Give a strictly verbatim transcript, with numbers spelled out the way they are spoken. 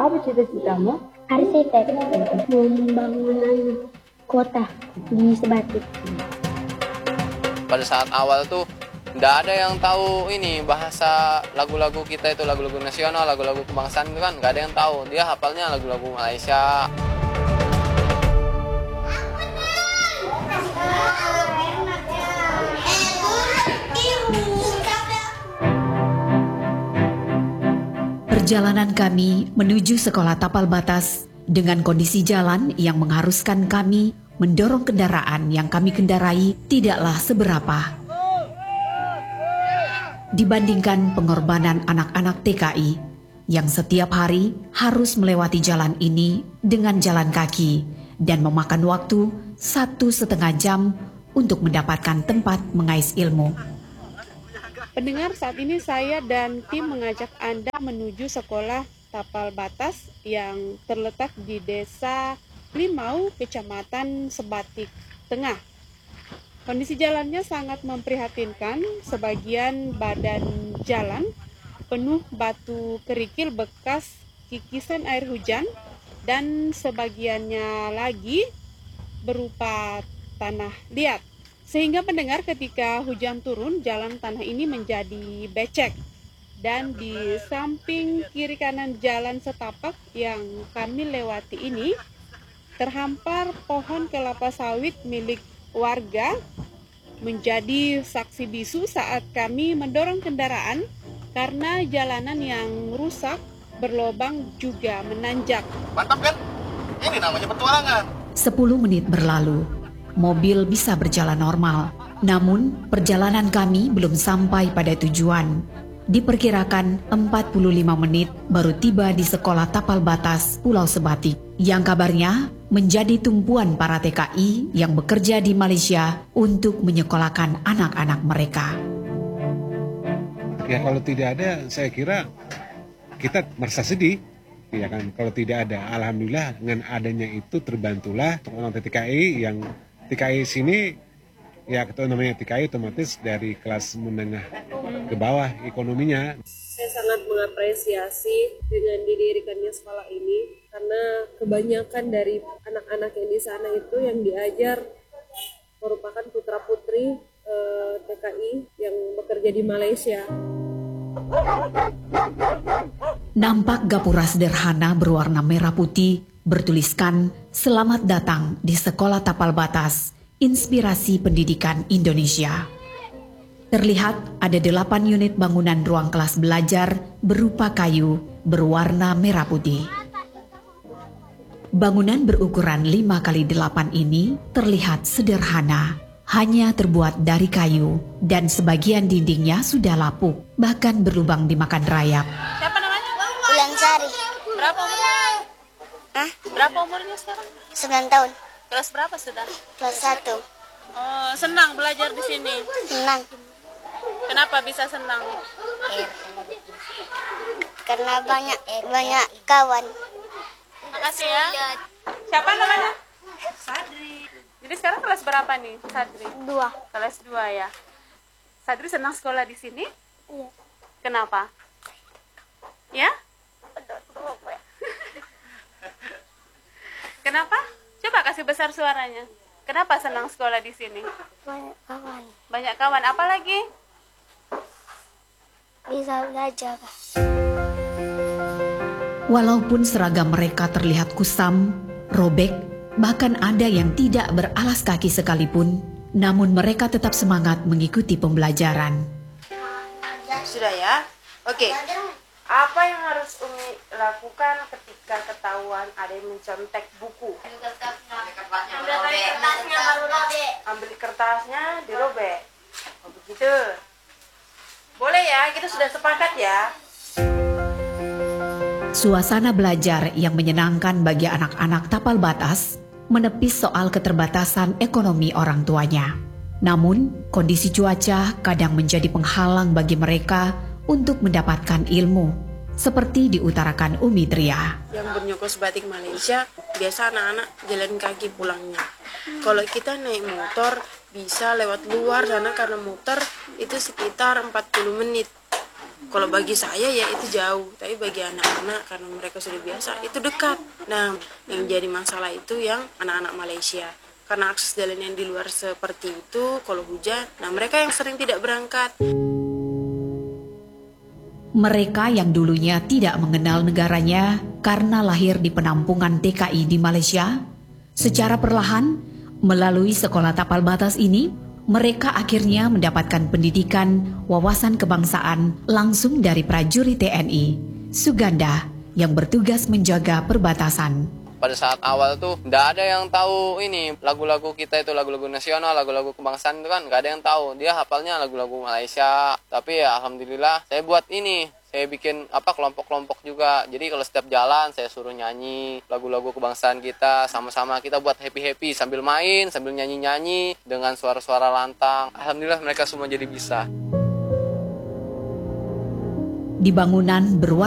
Apa cita-citamu? Arsitek, pembangunan kota di Sebatik. Pada saat awal tuh nggak ada yang tahu ini bahasa lagu-lagu kita itu, lagu-lagu nasional, lagu-lagu kebangsaan itu kan nggak ada yang tahu. Dia hafalnya lagu-lagu Malaysia. Perjalanan kami menuju sekolah tapal batas dengan kondisi jalan yang mengharuskan kami mendorong kendaraan yang kami kendarai tidaklah seberapa dibandingkan pengorbanan anak-anak T K I yang setiap hari harus melewati jalan ini dengan jalan kaki dan memakan waktu satu setengah jam untuk mendapatkan tempat mengais ilmu. Pendengar, saat ini saya dan tim mengajak Anda menuju sekolah tapal batas yang terletak di Desa Limau, Kecamatan Sebatik Tengah. Kondisi jalannya sangat memprihatinkan, sebagian badan jalan penuh batu kerikil bekas kikisan air hujan dan sebagiannya lagi berupa tanah liat. Sehingga pendengar, ketika hujan turun, jalan tanah ini menjadi becek. Dan di samping kiri kanan jalan setapak yang kami lewati ini, terhampar pohon kelapa sawit milik warga menjadi saksi bisu saat kami mendorong kendaraan karena jalanan yang rusak, berlobang juga menanjak. Mantap kan? Ini namanya petualangan. Sepuluh menit berlalu. Mobil bisa berjalan normal, namun perjalanan kami belum sampai pada tujuan. Diperkirakan empat puluh lima menit baru tiba di sekolah tapal batas Pulau Sebatik, yang kabarnya menjadi tumpuan para T K I yang bekerja di Malaysia untuk menyekolahkan anak-anak mereka. Ya kalau tidak ada, saya kira kita merasa sedih. Ya kan, kalau tidak ada, alhamdulillah dengan adanya itu terbantulah orang T K I yang T K I sini, ya ketua namanya T K I otomatis dari kelas menengah ke bawah ekonominya. Saya sangat mengapresiasi dengan didirikannya sekolah ini karena kebanyakan dari anak-anak yang di sana itu yang diajar merupakan putra-putri eh, T K I yang bekerja di Malaysia. Nampak gapura sederhana berwarna merah putih bertuliskan "Selamat datang di Sekolah Tapal Batas, Inspirasi Pendidikan Indonesia". Terlihat ada delapan unit bangunan ruang kelas belajar berupa kayu berwarna merah putih. Bangunan berukuran lima kali delapan ini terlihat sederhana, hanya terbuat dari kayu dan sebagian dindingnya sudah lapuk, bahkan berlubang dimakan rayap. Siapa namanya? Ulang Sari. Berapa umurnya? Hah? Berapa umurnya sekarang? sembilan tahun. Kelas berapa sudah? Kelas satu. Oh, senang belajar di sini. Senang. Kenapa bisa senang? Eh, karena banyak banyak kawan. Makasih ya. Siapa namanya? Sadri. Jadi sekarang kelas berapa nih, Sadri? Dua. Kelas dua ya. Sadri senang sekolah di sini? Iya. Kenapa? Ya? Kenapa? Coba kasih besar suaranya. Kenapa senang sekolah di sini? Banyak kawan. Banyak kawan. Apa lagi? Bisa belajar. Walaupun seragam mereka terlihat kusam, robek, bahkan ada yang tidak beralas kaki sekalipun, namun mereka tetap semangat mengikuti pembelajaran. Sudah ya? Oke. Apa yang harus Umi lakukan ketika ketahuan ada yang mencontek buku? Ambil kertasnya baru robek. Ambil kertasnya, dirobek. Oh begitu. Boleh ya, kita sudah sepakat ya. Suasana belajar yang menyenangkan bagi anak-anak tapal batas menepis soal keterbatasan ekonomi orang tuanya. Namun, kondisi cuaca kadang menjadi penghalang bagi mereka untuk mendapatkan ilmu, seperti diutarakan Umi Tria. Yang bernyokos batik Malaysia, biasa anak-anak jalan kaki pulangnya. Kalau kita naik motor, bisa lewat luar sana karena motor itu sekitar empat puluh menit. Kalau bagi saya ya itu jauh, tapi bagi anak-anak karena mereka sudah biasa itu dekat. Nah, yang jadi masalah itu yang anak-anak Malaysia. Karena akses jalan yang di luar seperti itu, kalau hujan, nah mereka yang sering tidak berangkat. Mereka yang dulunya tidak mengenal negaranya karena lahir di penampungan T K I di Malaysia, secara perlahan melalui sekolah tapal batas ini, mereka akhirnya mendapatkan pendidikan wawasan kebangsaan langsung dari prajurit T N I, Suganda, yang bertugas menjaga perbatasan. Pada saat awal tuh nggak ada yang tahu ini lagu-lagu kita itu lagu-lagu nasional, lagu-lagu kebangsaan itu kan nggak ada yang tahu. Dia hafalnya lagu-lagu Malaysia. Tapi ya alhamdulillah saya buat ini, saya bikin apa kelompok-kelompok juga. Jadi kalau setiap jalan saya suruh nyanyi lagu-lagu kebangsaan kita, sama-sama kita buat happy-happy sambil main, sambil nyanyi-nyanyi dengan suara-suara lantang. Alhamdulillah mereka semua jadi bisa. Di bangunan berwarna